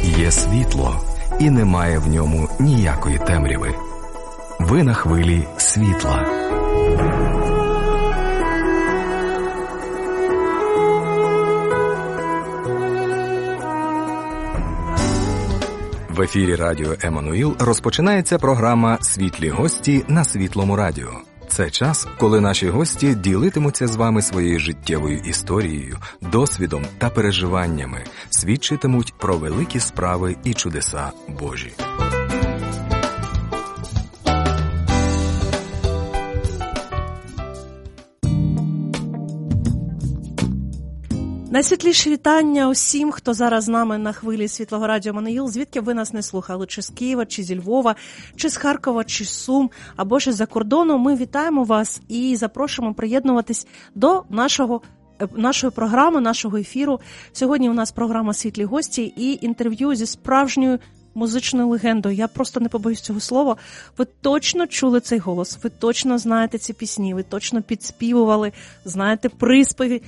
Є світло, і немає в ньому ніякої темряви. Ви на хвилі світла. В ефірі радіо Еммануїл розпочинається програма «Світлі гості» на Світлому радіо. Це час, коли наші гості ділитимуться з вами своєю життєвою історією, досвідом та переживаннями, свідчитимуть про великі справи і чудеса Божі. Найсвітліші вітання усім, хто зараз з нами на хвилі Світлого радіо Еммануїл, звідки ви нас не слухали, чи з Києва, чи зі Львова, чи з Харкова, чи з Сум, або ж з-за кордону. Ми вітаємо вас і запрошуємо приєднуватись до нашої програми, нашого ефіру. Сьогодні у нас програма «Світлі гості» і інтерв'ю зі справжньою музичною легендою. Я просто не побоюсь цього слова. Ви точно чули цей голос, ви точно знаєте ці пісні, ви точно підспівували, знаєте приспіви.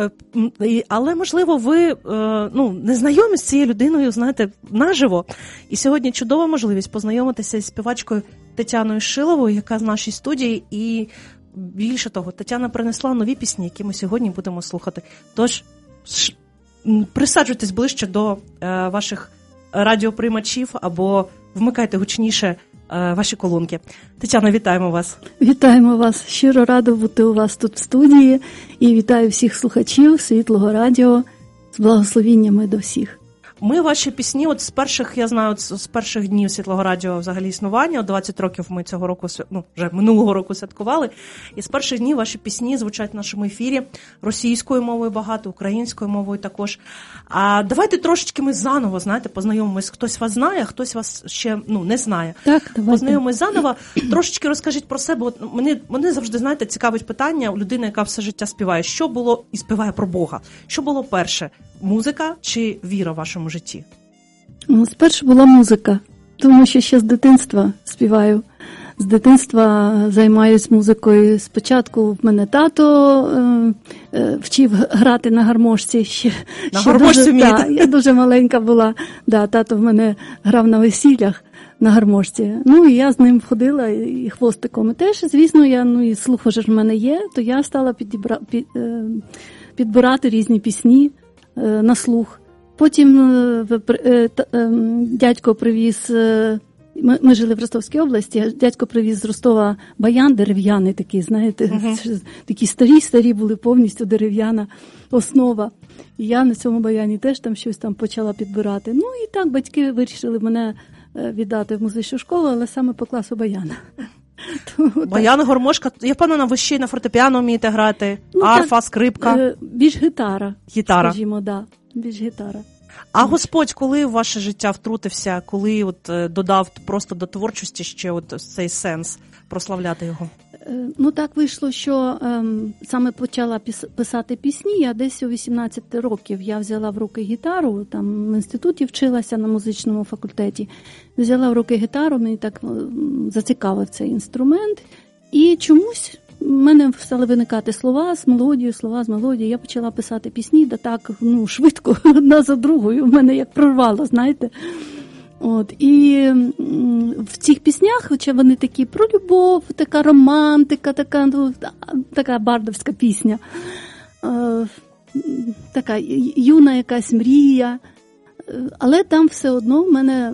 Але, можливо, ви не знайомі з цією людиною, знаєте, наживо. І сьогодні чудова можливість познайомитися із співачкою Тетяною Шиловою, яка в нашій студії. І більше того, Тетяна принесла нові пісні, які ми сьогодні будемо слухати. Тож, присаджуйтесь ближче до ваших радіоприймачів або вмикайте гучніше ваші колонки. Тетяно, вітаємо вас. Вітаємо вас. Щиро рада бути у вас тут в студії. І вітаю всіх слухачів Світлого радіо з благословіннями до всіх. Ми ваші пісні, з перших, я знаю, з перших днів Світлого радіо взагалі існування, 20 років ми цього року, вже минулого року святкували, і з перших днів ваші пісні звучать в нашому ефірі російською мовою багато, українською мовою також. А давайте трошечки ми заново, знаєте, познайомимось. Хтось вас знає, а хтось вас ще не знає. Так, давайте. Познайомимось заново. Трошечки розкажіть про себе. Мене завжди, знаєте, цікавить питання у людини, яка все життя співає. Що було і співає про Бога? Що було перше? Музика чи віра в вашому житті? Спершу була музика, тому що ще з дитинства співаю. З дитинства займаюсь музикою. Спочатку в мене тато вчив грати на гармошці. На гармошці вмієте? Так, я дуже маленька була. Да, тато в мене грав на весіллях на гармошці. І я з ним ходила, і хвостиком. І теж, звісно, і слух вже в мене є, то я стала підбирати різні пісні на слух. Потім дядько привіз, ми жили в Ростовській області, дядько привіз з Ростова баян дерев'яний такий, знаєте, такі старі були, повністю дерев'яна основа. І я на цьому баяні теж щось почала підбирати. І так батьки вирішили мене віддати в музичну школу, але саме по класу баяна. Баян, гармошка, я впевнена, ви ще й на фортепіано вмієте грати, арфа, скрипка. Більш гітара. Скажімо, більш гітара. А Господь, коли в ваше життя втрутився, коли додав просто до творчості ще цей сенс прославляти його? Так вийшло, що саме почала писати пісні. Я десь у 18 років я взяла в руки гітару, там в інституті вчилася на музичному факультеті. Взяла в руки гітару, мені так зацікавив цей інструмент. І чомусь в мене стали виникати слова з мелодією. Я почала писати пісні, швидко, одна за другою. В мене як прорвало, знаєте. І в цих піснях, хоча вони такі про любов, така романтика, така бардовська пісня, така юна якась мрія, але там все одно в мене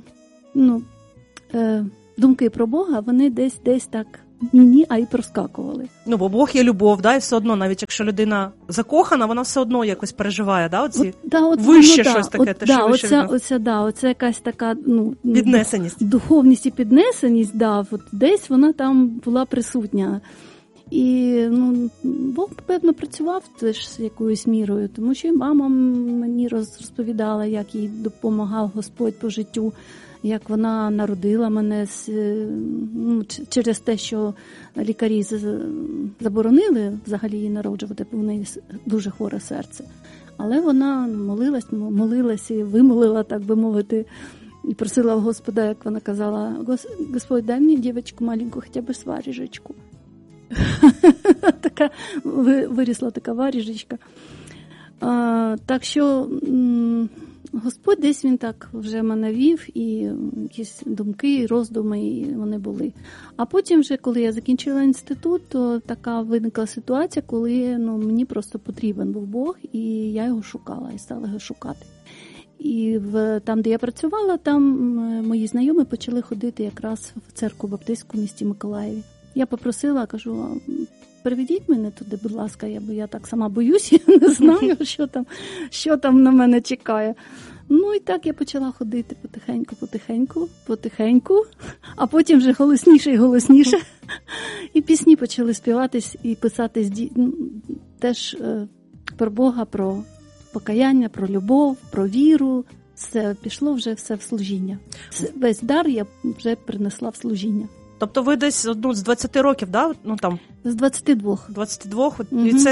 думки про Бога, вони десь так а й проскакували. Бо Бог є любов, і все одно, навіть якщо людина закохана, вона все одно якось переживає, вище щось таке, те, що вище. Оце якась така, піднесеність. Духовність і піднесеність, десь вона там була присутня. І, Бог, певно, працював теж з якоюсь мірою, тому що і мама мені розповідала, як їй допомагав Господь по життю, як вона народила мене через те, що лікарі заборонили взагалі її народжувати, бо в неї дуже хворе серце. Але вона молилась і вимолила, так би мовити, і просила в Господа, як вона казала: «Господь, дай мені дівчинку маленьку, хоча б сваріжечку». Вирісла така варіжечка. Так що Господь десь він так вже мене вів, і якісь думки, роздуми і вони були. А потім вже, коли я закінчила інститут, то така виникла ситуація, коли мені просто потрібен був Бог, і я його шукала, і стала його шукати. І там, де я працювала, там мої знайомі почали ходити якраз в церкву баптистську в місті Миколаєві. Я попросила, кажу, приведіть мене туди, будь ласка, бо я так сама боюсь, я не знаю, що там на мене чекає. Ну і так я почала ходити потихеньку, а потім вже голосніше і голосніше. І пісні почали співатись і писатись теж про Бога, про покаяння, про любов, про віру. Все пішло вже все в служіння. Весь дар я вже принесла в служіння. Тобто ви десь з 20 років, да? З 22. 22, і це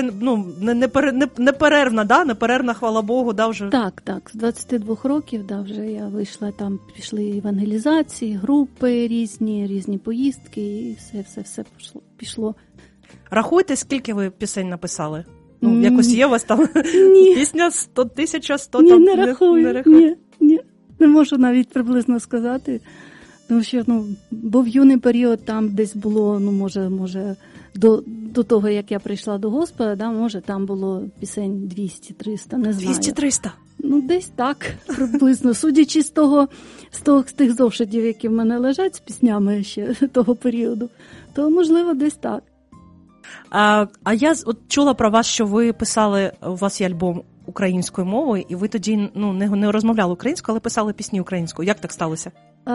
неперервна, хвала Богу, да, вже? Так, з 22 років, да, вже я вийшла, там пішли евангелізації, групи різні поїздки, і все пішло. Рахуйте, скільки ви пісень написали? Якось є у вас там пісня 100, 1100? Ні, не рахую. Ні, не можу навіть приблизно сказати. Тому що, був юний період, там десь було, може до того, як я прийшла до Господа, да, може там було пісень 200-300, не знаю. 200-300? Десь так, приблизно. Судячи з тих зошитів, які в мене лежать з піснями ще того періоду, то, можливо, десь так. А я чула про вас, що ви писали, у вас є альбом українською мовою, і ви тоді не розмовляли українською, але писали пісні українською. Як так сталося?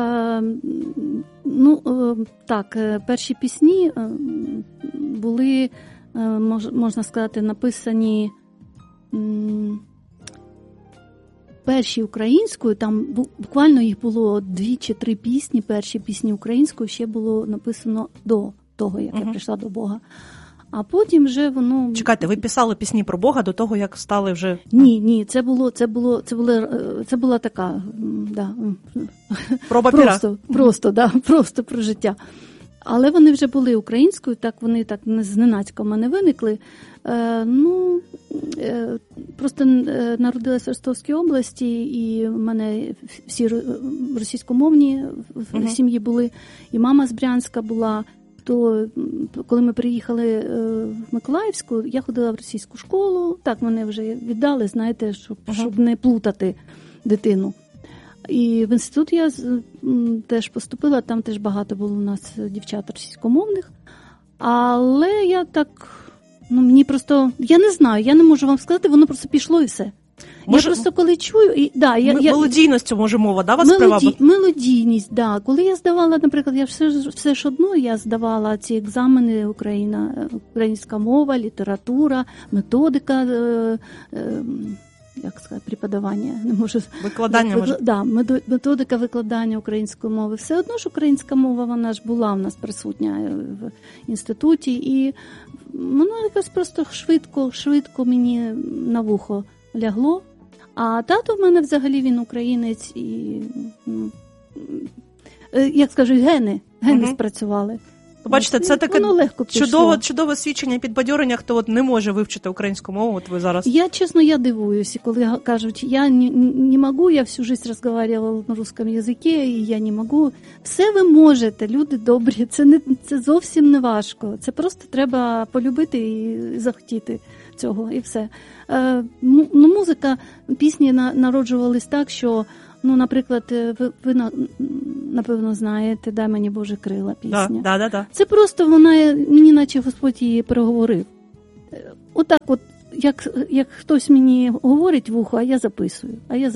Так, перші пісні були, можна сказати, написані перші українською, там буквально їх було 2 чи 3 пісні, перші пісні українською ще було написано до того, як я прийшла до Бога. А потім вже воно... Чекайте, ви писали пісні про Бога до того, як стали вже... Ні, це була така, да. Проба пера. Просто про життя. Але вони вже були українською, так вони так зненацька в мене виникли. Просто народилася в Ростовській області, і в мене всі російськомовні в сім'ї були, і мама з Брянська була. То коли ми приїхали в Миколаївську, я ходила в російську школу, так мене вже віддали, знаєте, щоб не плутати дитину. І в інститут я теж поступила, там теж багато було у нас дівчат російськомовних. Але я так, мені просто, я не знаю, я не можу вам сказати, воно просто пішло і все. Я просто коли чую... Мелодійністю, може, мова, да, вас привабила? Мелодійність, да. Коли я здавала, наприклад, я все ж одно, я здавала ці екзамени українська мова, література, методика, як сказати, преподавання, не можу... Викладання, може? Да, методика викладання української мови. Все одно ж українська мова, вона ж була в нас присутня в інституті, і воно якось просто швидко мені на вухо лягло. А тато в мене взагалі він українець і, як скажу, гени спрацювали. Бачите, це таке чудове свідчення, підбадьорення, хто не може вивчити українську мову, ви зараз... Я дивуюся, коли кажуть, я не можу, я всю життя розмовляла на русском язикі, і я не можу. Все ви можете, люди добрі, це зовсім не важко. Це просто треба полюбити і захотіти цього, і все. Музика, пісні народжувались так, що, наприклад, ви напевно знаєте, «Дай мені Боже крила» пісня. Да. Це просто мені наче Господь її переговорив. Отак от, як хтось мені говорить в ухо, а я записую.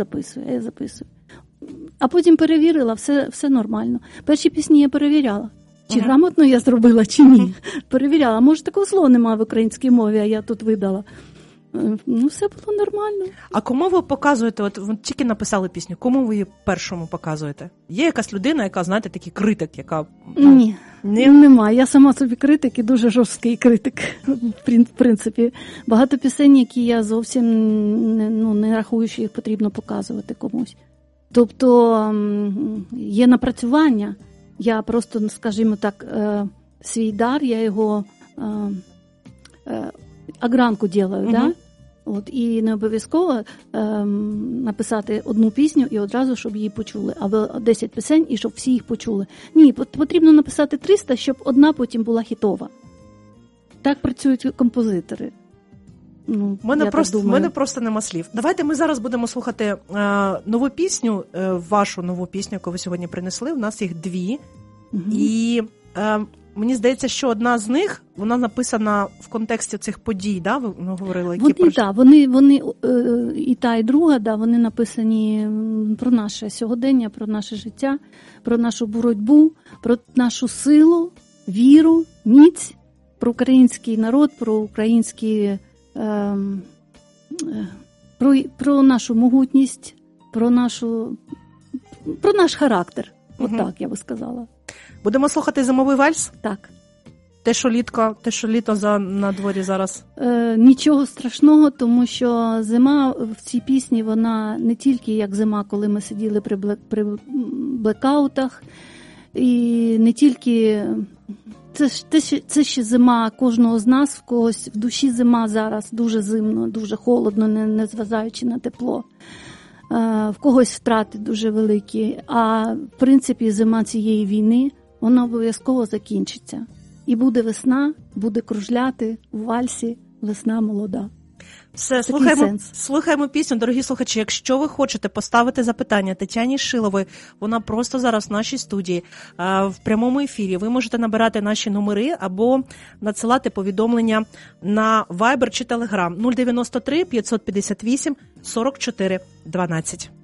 А потім перевірила, все нормально. Перші пісні я перевіряла. Чи грамотно я зробила, чи ні. Перевіряла. Може, такого слова немає в українській мові, а я тут видала. Все було нормально. А кому ви показуєте, ви тільки написали пісню, кому ви її першому показуєте? Є якась людина, яка, знаєте, такий критик, яка... Ні, немає. Я сама собі критик і дуже жорсткий критик, в принципі. Багато пісень, які я зовсім не рахую, що їх потрібно показувати комусь. Тобто є напрацювання. Я просто, скажімо так, свій дар, я його огранку делаю, да? І не обов'язково написати одну пісню і одразу, щоб її почули, або 10 пісень і щоб всі їх почули. Ні, потрібно написати 300, щоб одна потім була хітова. Так працюють композитори. У мене просто нема слів. Давайте ми зараз будемо слухати нову пісню, вашу нову пісню, яку ви сьогодні принесли. У нас їх 2. І мені здається, що одна з них, вона написана в контексті цих подій, да? Ви говорили, які вони і та, і друга, да, вони написані про наше сьогодення, про наше життя, про нашу боротьбу, про нашу силу, віру, міць, про український народ, про українські про нашу могутність, про наш характер. Так, я би сказала. Будемо слухати «Зимовий вальс»? Так. Те, що літо на дворі зараз? Нічого страшного, тому що зима в цій пісні, вона не тільки як зима, коли ми сиділи при блекаутах, і не тільки... Це ще зима кожного з нас, в когось в душі зима зараз, дуже зимно, дуже холодно, не зважаючи на тепло. В когось втрати дуже великі, а в принципі зима цієї війни, вона обов'язково закінчиться. І буде весна, буде кружляти у вальсі «Весна молода». Все, слухаємо пісню. Дорогі слухачі, якщо ви хочете поставити запитання Тетяні Шилової, вона просто зараз в нашій студії, в прямому ефірі, ви можете набирати наші номери або надсилати повідомлення на Viber чи Telegram 093 558 44 12.